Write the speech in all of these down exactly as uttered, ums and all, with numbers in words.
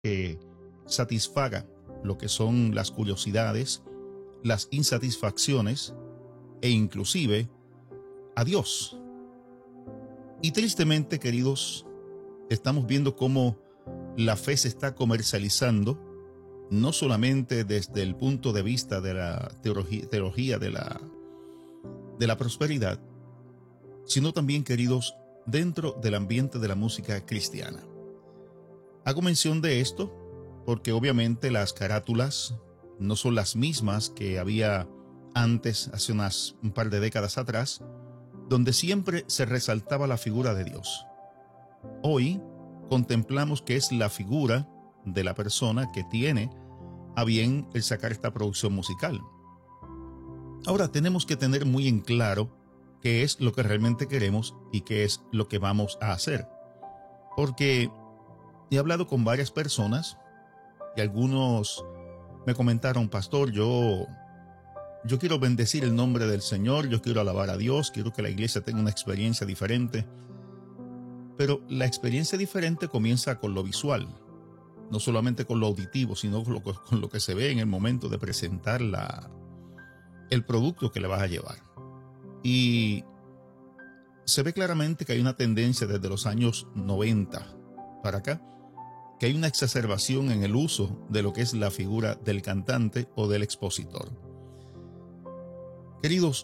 que satisfaga lo que son las curiosidades, las insatisfacciones e inclusive a Dios. Y tristemente, queridos, estamos viendo cómo la fe se está comercializando, no solamente desde el punto de vista de la teología, teología de, la, de la prosperidad, sino también, queridos, dentro del ambiente de la música cristiana. Hago mención de esto porque obviamente las carátulas no son las mismas que había antes, hace unas un par de décadas atrás, donde siempre se resaltaba la figura de Dios. Hoy contemplamos que es la figura de la persona que tiene a bien el sacar esta producción musical. Ahora tenemos que tener muy en claro qué es lo que realmente queremos y qué es lo que vamos a hacer. Porque he hablado con varias personas y algunos me comentaron: pastor, yo, yo quiero bendecir el nombre del Señor, yo quiero alabar a Dios, quiero que la iglesia tenga una experiencia diferente. Pero la experiencia diferente comienza con lo visual, no solamente con lo auditivo, sino con lo, con lo que se ve en el momento de presentar la, el producto que le vas a llevar. Y se ve claramente que hay una tendencia desde los años noventa para acá, que hay una exacerbación en el uso de lo que es la figura del cantante o del expositor. Queridos,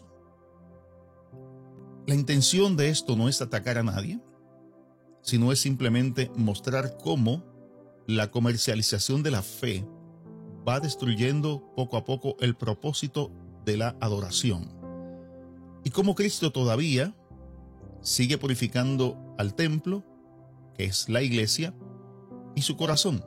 la intención de esto no es atacar a nadie, sino es simplemente mostrar cómo la comercialización de la fe va destruyendo poco a poco el propósito de la adoración. Y cómo Cristo todavía sigue purificando al templo, que es la iglesia, y su corazón.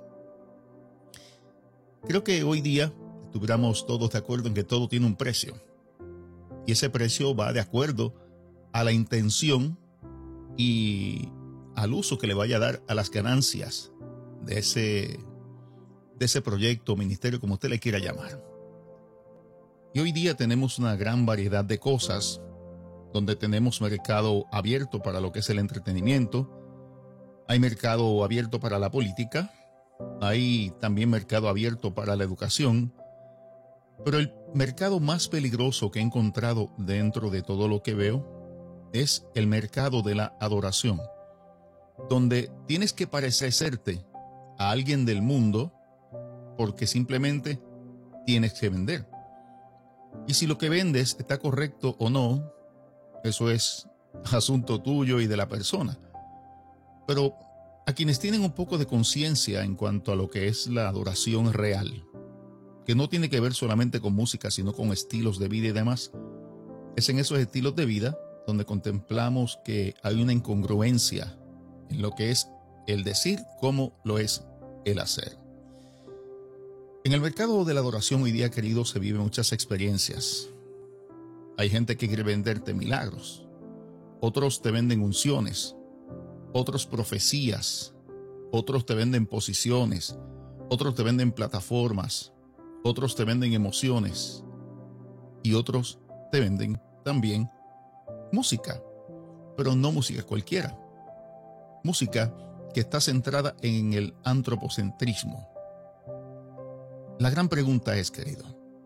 Creo que hoy día estuviéramos todos de acuerdo en que todo tiene un precio. Y ese precio va de acuerdo a la intención y al uso que le vaya a dar a las ganancias de ese, de ese proyecto o ministerio, como usted le quiera llamar. Y hoy día tenemos una gran variedad de cosas, donde tenemos mercado abierto para lo que es el entretenimiento, hay mercado abierto para la política, hay también mercado abierto para la educación, pero el mercado más peligroso que he encontrado dentro de todo lo que veo es el mercado de la adoración, donde tienes que parecerte a alguien del mundo porque simplemente tienes que vender. Y si lo que vendes está correcto o no, eso es asunto tuyo y de la persona. Pero a quienes tienen un poco de conciencia en cuanto a lo que es la adoración real, que no tiene que ver solamente con música, sino con estilos de vida y demás, es en esos estilos de vida donde contemplamos que hay una incongruencia en lo que es el decir como lo es el hacer. En el mercado de la adoración hoy día, querido, se viven muchas experiencias. Hay gente que quiere venderte milagros, otros te venden unciones, otros profecías, otros te venden posiciones, otros te venden plataformas, otros te venden emociones y otros te venden también música, pero no música cualquiera, música que está centrada en el antropocentrismo. La gran pregunta es, querido,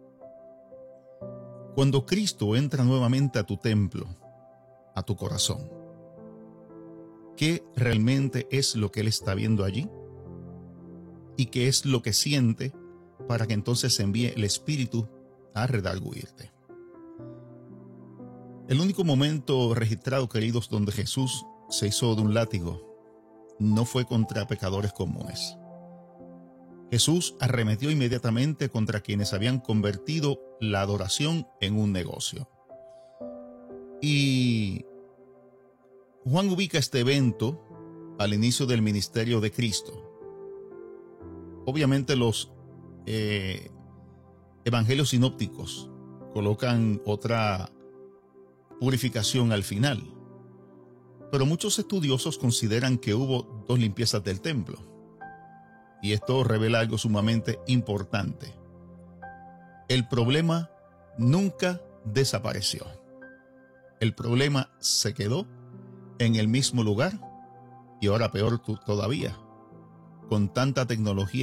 cuando Cristo entra nuevamente a tu templo, a tu corazón, ¿qué realmente es lo que Él está viendo allí? ¿Y qué es lo que siente para que entonces envíe el Espíritu a redarguirte? El único momento registrado, queridos, donde Jesús se hizo de un látigo no fue contra pecadores comunes. Jesús arremetió inmediatamente contra quienes habían convertido la adoración en un negocio. Y Juan ubica este evento al inicio del ministerio de Cristo. Obviamente los eh, evangelios sinópticos colocan otra purificación al final, pero muchos estudiosos consideran que hubo dos limpiezas del templo, y esto revela algo sumamente importante. El problema nunca desapareció. El problema se quedó en el mismo lugar y ahora peor todavía, con tanta tecnología